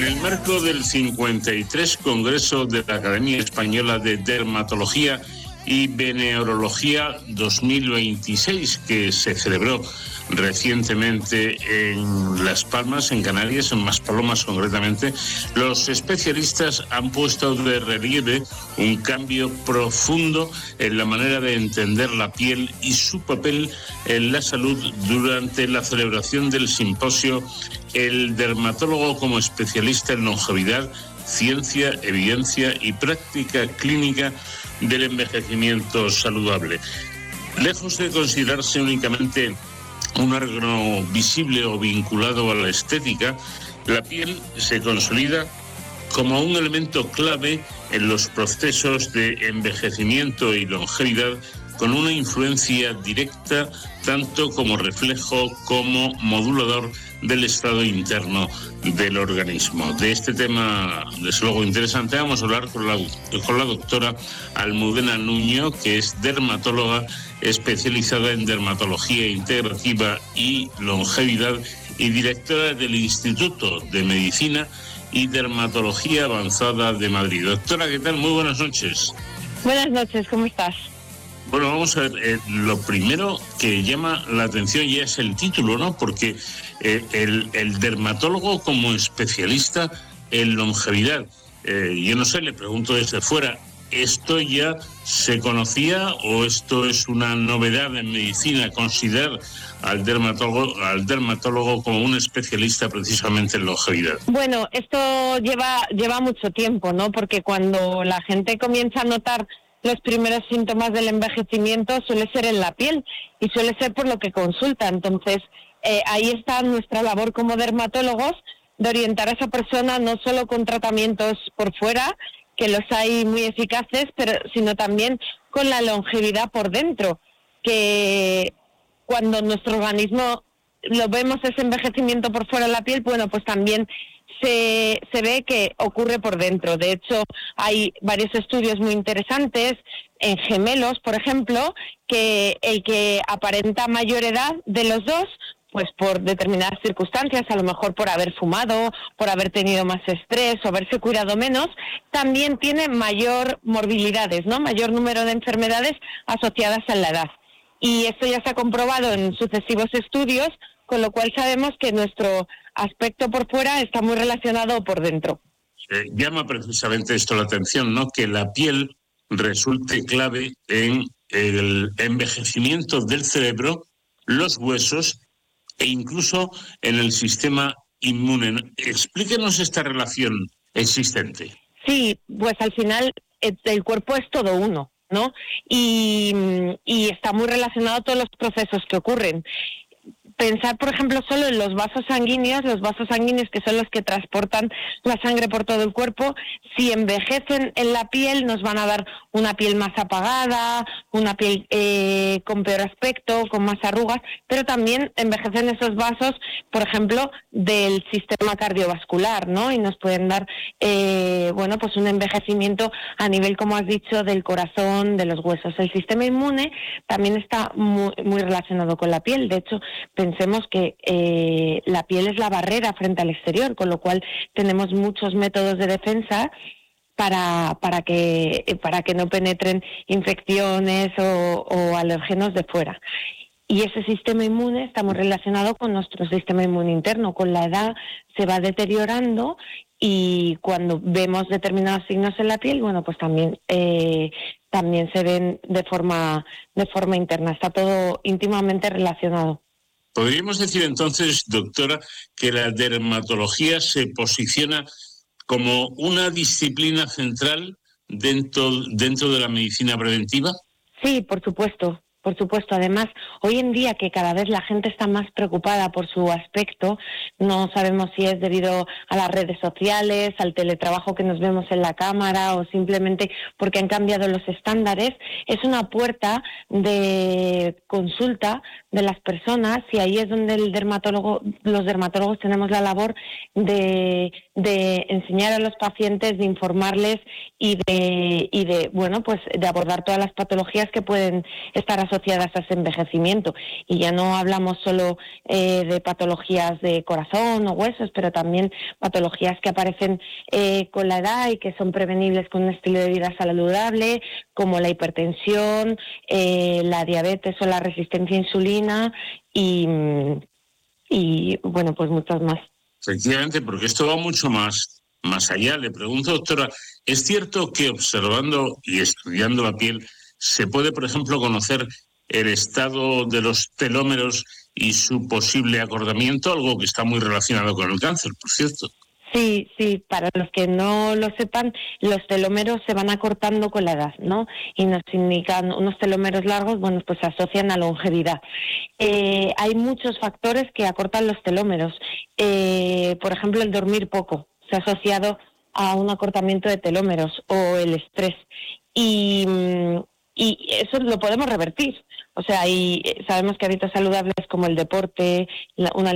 En el marco del 53 Congreso de la Academia Española de Dermatología y Venereología 2026, que se celebró recientemente en Las Palmas, en Canarias, en Maspalomas concretamente, los especialistas han puesto de relieve un cambio profundo en la manera de entender la piel y su papel en la salud durante la celebración del simposio El dermatólogo como especialista en longevidad, ciencia, evidencia y práctica clínica del envejecimiento saludable. Lejos de considerarse únicamente un órgano visible o vinculado a la estética, la piel se consolida como un elemento clave en los procesos de envejecimiento y longevidad, con una influencia directa tanto como reflejo como modulador del estado interno del organismo. De este tema, desde luego interesante, vamos a hablar con la doctora Almudena Nuño, que es dermatóloga especializada en dermatología integrativa y longevidad y directora del Instituto de Medicina y Dermatología Avanzada de Madrid. Doctora, ¿qué tal? Muy buenas noches. Buenas noches, ¿cómo estás? Bueno, vamos a ver, lo primero que llama la atención ya es el título, ¿no? Porque el dermatólogo como especialista en longevidad, yo no sé, le pregunto desde fuera, ¿esto ya se conocía o esto es una novedad en medicina, considerar al dermatólogo como un especialista precisamente en longevidad? Bueno, esto lleva mucho tiempo, ¿no? Porque cuando la gente comienza a notar los primeros síntomas del envejecimiento suele ser en la piel y suele ser por lo que consulta. Entonces, ahí está nuestra labor como dermatólogos de orientar a esa persona no solo con tratamientos por fuera, que los hay muy eficaces, sino también con la longevidad por dentro, que cuando nuestro organismo lo vemos ese envejecimiento por fuera de la piel, bueno, pues también se ve que ocurre por dentro. De hecho, hay varios estudios muy interesantes en gemelos, por ejemplo, que el que aparenta mayor edad de los dos, pues por determinadas circunstancias, a lo mejor por haber fumado, por haber tenido más estrés o haberse cuidado menos, también tiene mayor morbilidades, ¿no? Mayor número de enfermedades asociadas a la edad. Y esto ya se ha comprobado en sucesivos estudios, con lo cual sabemos que nuestro aspecto por fuera está muy relacionado por dentro. Llama precisamente esto la atención, ¿no? Que la piel resulte clave en el envejecimiento del cerebro, los huesos e incluso en el sistema inmune. Explíquenos esta relación existente. Sí, pues al final el cuerpo es todo uno, ¿no? Y está muy relacionado a todos los procesos que ocurren. Pensar, por ejemplo, solo en los vasos sanguíneos que son los que transportan la sangre por todo el cuerpo. Si envejecen en la piel, nos van a dar una piel más apagada, una piel con peor aspecto, con más arrugas, pero también envejecen esos vasos, por ejemplo, del sistema cardiovascular, ¿no? Y nos pueden dar, pues un envejecimiento a nivel, como has dicho, del corazón, de los huesos. El sistema inmune también está muy, muy relacionado con la piel. De hecho, pensemos que la piel es la barrera frente al exterior, con lo cual tenemos muchos métodos de defensa para que no penetren infecciones o alérgenos de fuera. Y ese sistema inmune está muy relacionado con nuestro sistema inmune interno. Con la edad se va deteriorando y cuando vemos determinados signos en la piel, bueno, pues también se ven de forma interna. Está todo íntimamente relacionado. ¿Podríamos decir entonces, doctora, que la dermatología se posiciona como una disciplina central dentro de la medicina preventiva? Sí, por supuesto. Por supuesto, además, hoy en día que cada vez la gente está más preocupada por su aspecto, no sabemos si es debido a las redes sociales, al teletrabajo que nos vemos en la cámara o simplemente porque han cambiado los estándares, es una puerta de consulta de las personas y ahí es donde los dermatólogos tenemos la labor de enseñar a los pacientes, de informarles y de abordar todas las patologías que pueden estar asociadas asociadas a ese envejecimiento. Y ya no hablamos solo de patologías de corazón o huesos, pero también patologías que aparecen con la edad y que son prevenibles con un estilo de vida saludable, como la hipertensión, la diabetes o la resistencia a insulina y bueno, pues muchas más. Efectivamente, porque esto va mucho más allá. Le pregunto, doctora, ¿es cierto que observando y estudiando la piel se puede, por ejemplo, conocer el estado de los telómeros y su posible acortamiento, algo que está muy relacionado con el cáncer, por cierto? Sí, para los que no lo sepan, los telómeros se van acortando con la edad, ¿no? Y nos indican unos telómeros largos, bueno, pues se asocian a longevidad. Hay muchos factores que acortan los telómeros. Por ejemplo, el dormir poco se ha asociado a un acortamiento de telómeros, o el estrés. Y eso lo podemos revertir. O sea, y sabemos que hábitos saludables como el deporte, una